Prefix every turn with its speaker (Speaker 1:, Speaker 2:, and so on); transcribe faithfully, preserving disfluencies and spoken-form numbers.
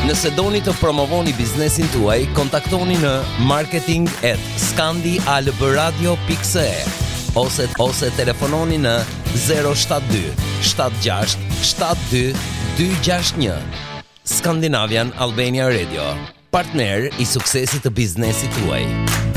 Speaker 1: Nëse doni të promovoni biznesin tuaj, kontaktoni në marketing at scandialbradio dot c e ose ose telefononi në zero shtat dy shtat gjasht shtat dy dy gjasht një. Scandinavian Albania Radio, partner i suksesit të biznesit tuaj.